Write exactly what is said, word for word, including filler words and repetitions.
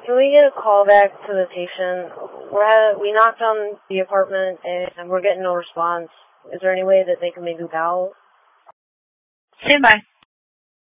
can we get a call back to the patient? We're at, we knocked on the apartment and we're getting no response. Is there any way that they can maybe dial? Stand by.